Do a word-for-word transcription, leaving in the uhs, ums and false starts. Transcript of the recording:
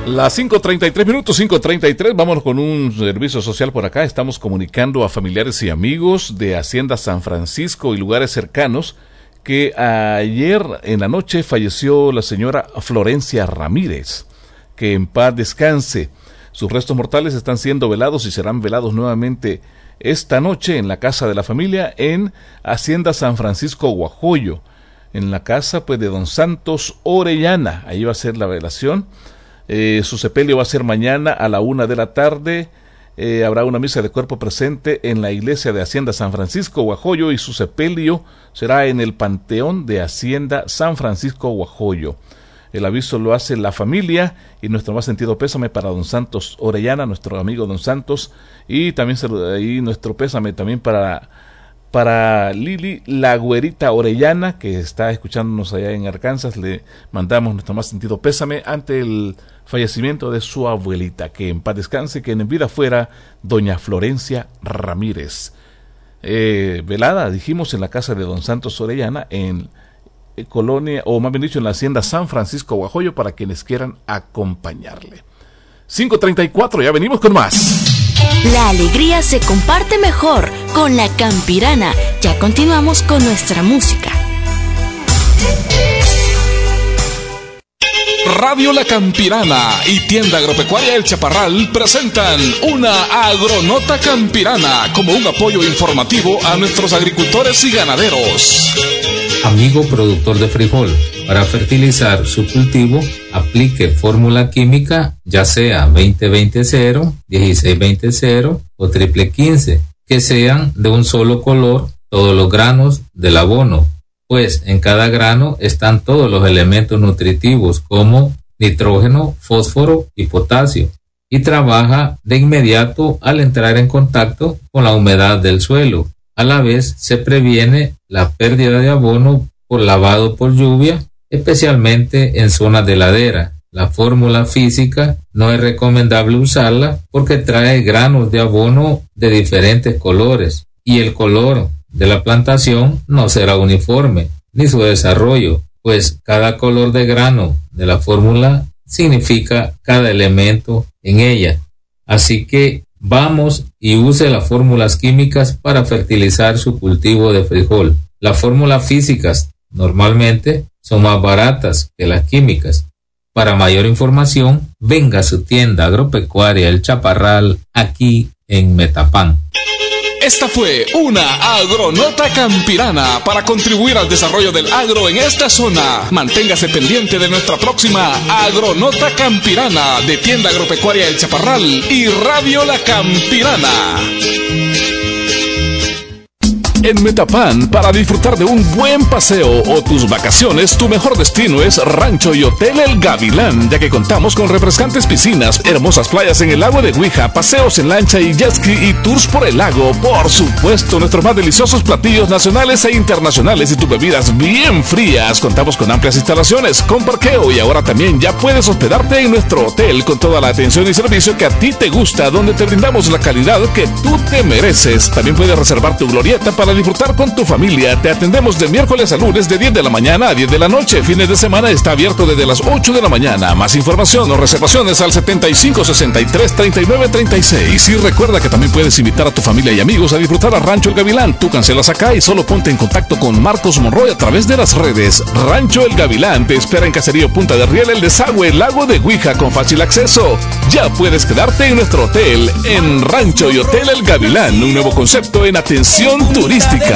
Las cinco treinta y tres minutos, cinco treinta y tres, vámonos con un servicio social por acá. Estamos comunicando a familiares y amigos de Hacienda San Francisco y lugares cercanos que ayer en la noche falleció la señora Florencia Ramírez. Que en paz descanse. Sus restos mortales están siendo velados y serán velados nuevamente esta noche en la casa de la familia en Hacienda San Francisco, Guajoyo, en la casa pues de don Santos Orellana. Ahí va a ser la velación. Eh, su sepelio va a ser mañana a la una de la tarde. Eh, habrá una misa de cuerpo presente en la iglesia de Hacienda San Francisco, Guajoyo, y su sepelio será en el Panteón de Hacienda San Francisco, Guajoyo. El aviso lo hace la familia y nuestro más sentido pésame para don Santos Orellana, nuestro amigo don Santos, y también y nuestro pésame también para para Lili la Güerita Orellana, que está escuchándonos allá en Arkansas. Le mandamos nuestro más sentido pésame ante el fallecimiento de su abuelita, que en paz descanse, que en vida fuera doña Florencia Ramírez. Eh, velada, dijimos, en la casa de don Santos Orellana, en eh, Colonia, o más bien dicho, en la Hacienda San Francisco, Guajoyo, para quienes quieran acompañarle. cinco treinta y cuatro, ya venimos con más. La alegría se comparte mejor con la Campirana. Ya continuamos con nuestra música. Radio La Campirana y Tienda Agropecuaria El Chaparral presentan una Agronota Campirana como un apoyo informativo a nuestros agricultores y ganaderos. Amigo productor de frijol, para fertilizar su cultivo, aplique fórmula química, ya sea veinte veinte cero, dieciséis veinte cero o triple quince, que sean de un solo color todos los granos del abono, pues en cada grano están todos los elementos nutritivos como nitrógeno, fósforo y potasio, y trabaja de inmediato al entrar en contacto con la humedad del suelo. A la vez se previene la pérdida de abono por lavado por lluvia, especialmente en zonas de ladera. La fórmula física no es recomendable usarla porque trae granos de abono de diferentes colores y el color de la plantación no será uniforme, ni su desarrollo, pues cada color de grano de la fórmula significa cada elemento en ella. Así que vamos y use las fórmulas químicas para fertilizar su cultivo de frijol. Las fórmulas físicas normalmente son más baratas que las químicas. Para mayor información, venga a su tienda agropecuaria El Chaparral, aquí en Metapán. Esta fue una Agronota Campirana para contribuir al desarrollo del agro en esta zona. Manténgase pendiente de nuestra próxima Agronota Campirana de Tienda Agropecuaria El Chaparral y Radio La Campirana. En Metapán, para disfrutar de un buen paseo o tus vacaciones, tu mejor destino es Rancho y Hotel El Gavilán, ya que contamos con refrescantes piscinas, hermosas playas en el lago de Huija, paseos en lancha y jet ski y tours por el lago. Por supuesto, nuestros más deliciosos platillos nacionales e internacionales y tus bebidas bien frías. Contamos con amplias instalaciones, con parqueo y ahora también ya puedes hospedarte en nuestro hotel con toda la atención y servicio que a ti te gusta, donde te brindamos la calidad que tú te mereces. También puedes reservar tu glorieta para disfrutar con tu familia. Te atendemos de miércoles a lunes de diez de la mañana a diez de la noche. Fines de semana está abierto desde las ocho de la mañana. Más información o reservaciones al setenta y cinco sesenta y tres treinta y nueve treinta y seis. Y recuerda que también puedes invitar a tu familia y amigos a disfrutar a Rancho El Gavilán. Tú cancelas acá y solo ponte en contacto con Marcos Monroy a través de las redes. Rancho El Gavilán te espera en Caserío Punta de Riel, El Desagüe, Lago de Huija, con fácil acceso. Ya puedes quedarte en nuestro hotel en Rancho y Hotel El Gavilán, un nuevo concepto en atención turística.